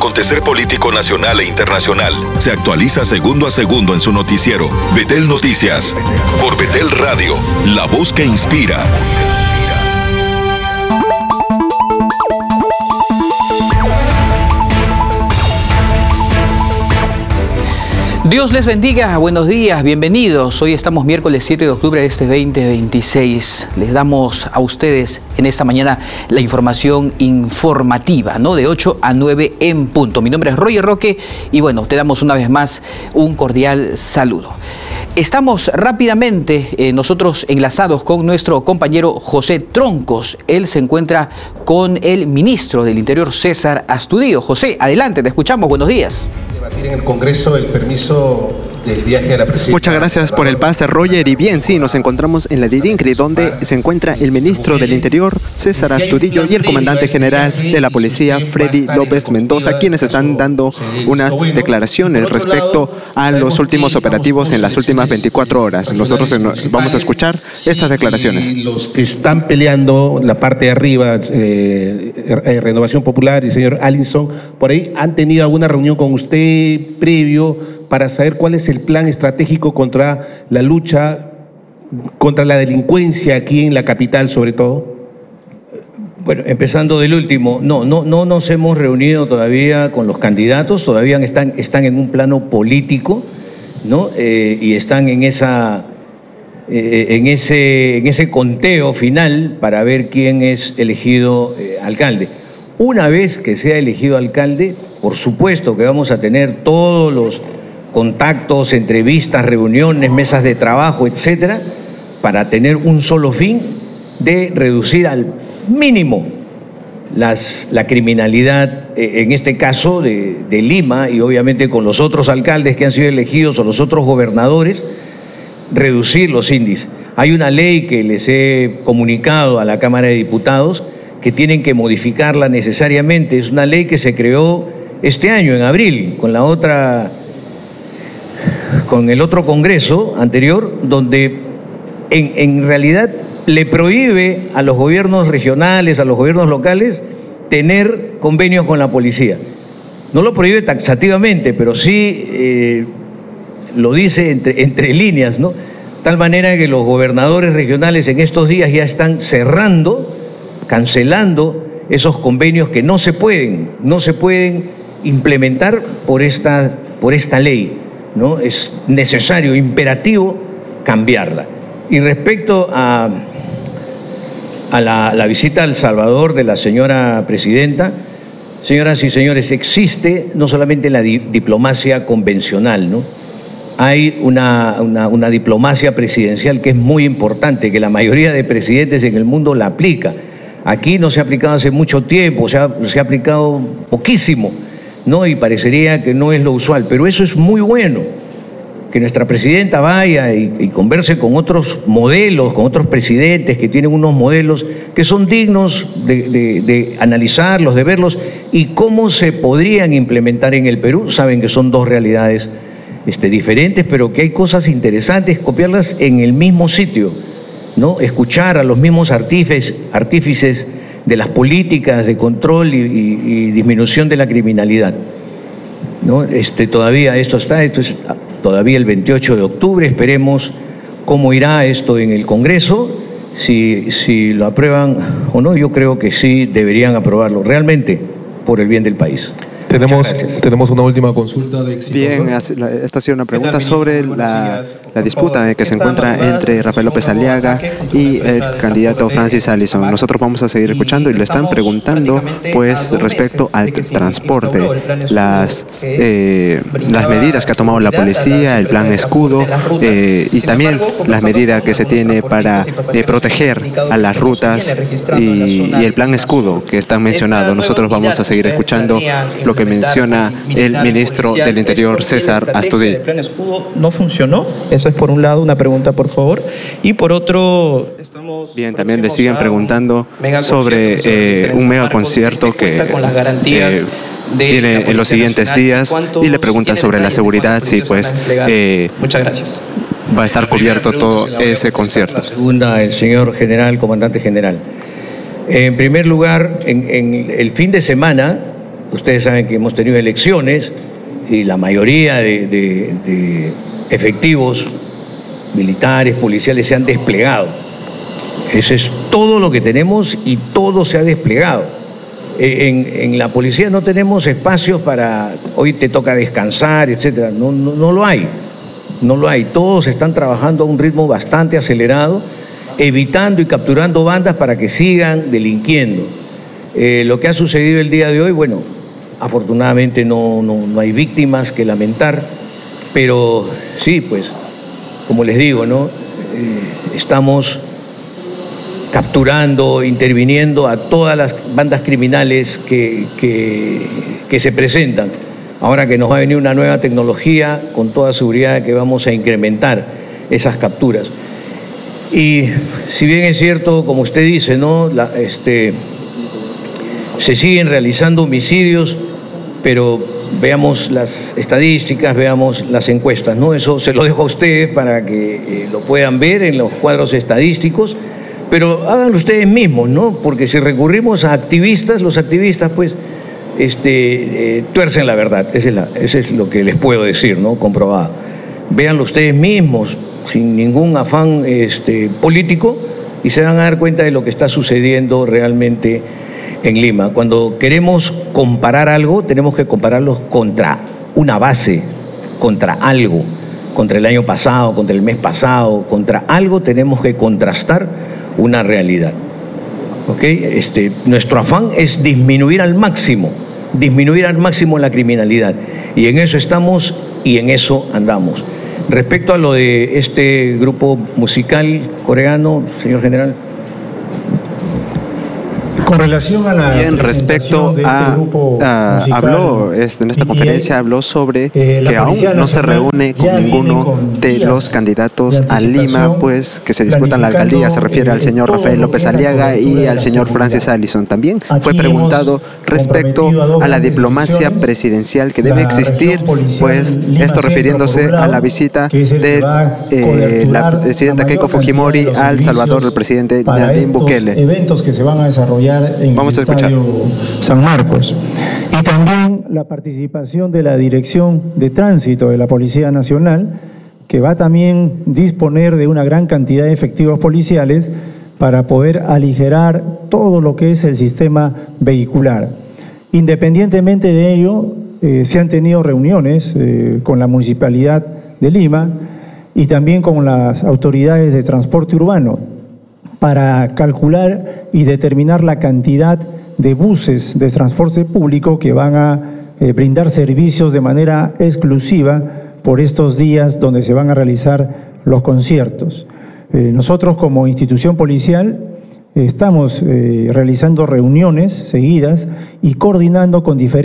acontecer político nacional e internacional. Se actualiza segundo a segundo en su noticiero. Betel Noticias. Por Betel Radio, la voz que inspira. Dios les bendiga, buenos días, bienvenidos. Hoy estamos miércoles 7 de octubre de este 2026. Les damos a ustedes en esta mañana la información informativa, ¿no? De 8 a 9 en punto. Mi nombre es Roger Roque y bueno, te damos una vez más un cordial saludo. Estamos rápidamente nosotros enlazados con nuestro compañero José Troncos. Él se encuentra con el ministro del Interior, César Astudillo. José, adelante, te escuchamos, buenos días. Debatir en el Congreso el permiso del viaje de la presidenta. Muchas gracias por el pase, Roger. Y bien, sí, nos encontramos en la Dirincri, donde se encuentra el ministro del Interior, César Astudillo, y el comandante general de la policía, Freddy López Mendoza, quienes están dando unas declaraciones respecto a los últimos operativos en las últimas 24 horas. Nosotros vamos a escuchar estas declaraciones. Y los que están peleando la parte de arriba, Renovación Popular y el señor Allison, por ahí han tenido alguna reunión con usted previo para saber cuál es el plan estratégico contra la lucha contra la delincuencia aquí en la capital, sobre todo. Bueno, empezando del último, no nos hemos reunido todavía con los candidatos, todavía están en un plano político, ¿no? Y están en ese conteo final para ver quién es elegido alcalde. Una vez que sea elegido alcalde, por supuesto que vamos a tener todos los contactos, entrevistas, reuniones, mesas de trabajo, etcétera, para tener un solo fin de reducir al mínimo la criminalidad, en este caso de Lima, y obviamente con los otros alcaldes que han sido elegidos o los otros gobernadores, reducir los índices. Hay una ley que les he comunicado a la Cámara de Diputados que tienen que modificarla necesariamente. Es una ley que se creó este año, en abril, con el otro Congreso anterior, donde en realidad le prohíbe a los gobiernos regionales, a los gobiernos locales, tener convenios con la policía. No lo prohíbe taxativamente, pero sí lo dice entre líneas, ¿no? Tal manera que los gobernadores regionales en estos días ya están cancelando esos convenios que no se pueden implementar por esta ley, ¿no? Es necesario, imperativo, cambiarla. Y respecto a la visita a El Salvador de la señora presidenta, señoras y señores, existe no solamente la diplomacia convencional, ¿no? Hay una diplomacia presidencial que es muy importante, que la mayoría de presidentes en el mundo la aplica. Aquí no se ha aplicado hace mucho tiempo, se ha aplicado poquísimo, ¿no? Y parecería que no es lo usual, pero eso es muy bueno, que nuestra presidenta vaya y converse con otros modelos, con otros presidentes que tienen unos modelos que son dignos de analizarlos, de verlos, y cómo se podrían implementar en el Perú. Saben que son dos realidades diferentes, pero que hay cosas interesantes, copiarlas en el mismo sitio, ¿no? Escuchar a los mismos artífices de las políticas de control y disminución de la criminalidad, ¿no? Todavía esto es todavía el 28 de octubre, esperemos cómo irá esto en el Congreso, si lo aprueban o no. Yo creo que sí deberían aprobarlo, realmente por el bien del país. Tenemos una última consulta de Exitoso. Bien, esta ha sido una pregunta sobre la disputa que se encuentra entre Rafael López Aliaga y el candidato Francis Allison. Nosotros vamos a seguir escuchando y le están preguntando pues respecto al transporte, las medidas que ha tomado la policía, el plan escudo y también las medidas que se tiene para proteger a las rutas y el plan escudo que están mencionados. Nosotros vamos a seguir escuchando lo que menciona el ministro del Interior, César Astudillo. El plan escudo no funcionó. Eso es por un lado, una pregunta, por favor. Y por otro, estamos... Bien, también le siguen preguntando sobre un mega concierto que viene en los siguientes días y le preguntan sobre la seguridad, si pues muchas gracias. Va a estar cubierto todo ese concierto. La segunda, el señor general, comandante general. En primer lugar, en el fin de semana Ustedes saben que hemos tenido elecciones y la mayoría de efectivos militares, policiales se han desplegado. Eso es todo lo que tenemos y todo se ha desplegado. En la policía no tenemos espacios para hoy te toca descansar, etcétera. No lo hay. No lo hay. Todos están trabajando a un ritmo bastante acelerado, evitando y capturando bandas para que sigan delinquiendo. Lo que ha sucedido el día de hoy, bueno, afortunadamente no hay víctimas que lamentar, pero sí, pues, como les digo, ¿no? Estamos capturando, interviniendo a todas las bandas criminales que se presentan. Ahora que nos va a venir una nueva tecnología, con toda seguridad que vamos a incrementar esas capturas. Y si bien es cierto, como usted dice, ¿no? Se siguen realizando homicidios, pero veamos las estadísticas, veamos las encuestas, ¿no? Eso se lo dejo a ustedes para que lo puedan ver en los cuadros estadísticos, pero háganlo ustedes mismos, ¿no? Porque si recurrimos a activistas, los activistas, pues, tuercen la verdad. Eso es lo que les puedo decir, ¿no? Comprobado. Véanlo ustedes mismos, sin ningún afán político, y se van a dar cuenta de lo que está sucediendo realmente en Lima. Cuando queremos comparar algo, tenemos que compararlos contra una base, contra algo, contra el año pasado, contra el mes pasado, contra algo tenemos que contrastar una realidad. ¿Ok? Nuestro afán es disminuir al máximo la criminalidad. Y en eso estamos y en eso andamos. Respecto a lo de este grupo musical coreano, señor general. Con relación a la respecto de a grupo habló en esta conferencia habló sobre que aún no se reúne con ninguno de los candidatos a Lima, pues que se disputan la alcaldía. Se refiere al señor Rafael López Aliaga y al señor Francis Allison. También fue preguntado respecto a la diplomacia presidencial que debe existir, pues esto refiriéndose a la visita de la presidenta Keiko Fujimori a El Salvador del presidente Nayib Bukele. Eventos que se van a desarrollar en el Estadio San Marcos. Y también la participación de la Dirección de Tránsito de la Policía Nacional, que va también a disponer de una gran cantidad de efectivos policiales para poder aligerar todo lo que es el sistema vehicular. Independientemente de ello, se han tenido reuniones con la Municipalidad de Lima y también con las autoridades de transporte urbano para calcular y determinar la cantidad de buses de transporte público que van a brindar servicios de manera exclusiva por estos días donde se van a realizar los conciertos. Nosotros como institución policial estamos realizando reuniones seguidas y coordinando con diferentes